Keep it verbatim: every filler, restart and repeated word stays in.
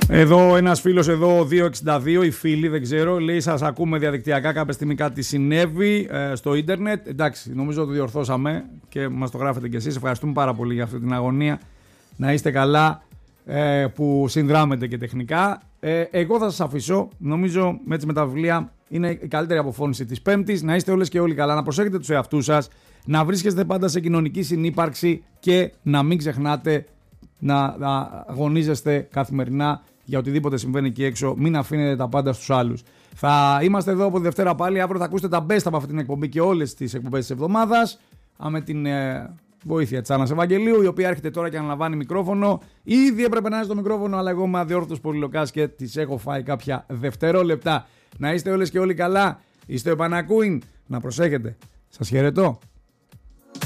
Εδώ ένας φίλος εδώ, δύο εξήντα δύο, οι φίλοι, δεν ξέρω, λέει σας ακούμε διαδικτυακά, κάποια στιγμή κάτι συνέβη ε, στο ίντερνετ. Εντάξει, νομίζω το διορθώσαμε και μας το γράφετε κι εσείς. Ευχαριστούμε πάρα πολύ για αυτή την αγωνία. Να είστε καλά ε, που συνδράμετε και τεχνικά. Ε, εγώ θα σας αφήσω, νομίζω έτσι με τα βιβλία είναι η καλύτερη αποφώνηση της Πέμπτης. Να είστε όλες και όλοι καλά, να προσέχετε τους εαυτούς σας, να βρίσκεστε πάντα σε κοινωνική συνύπαρξη και να μην ξεχνάτε να, να αγωνίζεστε καθημερινά για οτιδήποτε συμβαίνει εκεί έξω. Μην αφήνετε τα πάντα στους άλλους. Θα είμαστε εδώ από τη Δευτέρα πάλι. Αύριο θα ακούσετε τα best από αυτή την εκπομπή και όλες τις εκπομπές της εβδομάδας. Με την ε, βοήθεια της Άννας Ευαγγελίου, η οποία έρχεται τώρα και αναλαμβάνει μικρόφωνο. Ήδη έπρεπε να είναι στο μικρόφωνο, αλλά εγώ είμαι αδιόρθωτος πολυλοκάς και της έχω φάει κάποια δευτερόλεπτα. Να είστε όλες και όλοι καλά. Είστε ο Επανακούιν. Να προσέχετε. Σας χαιρετώ.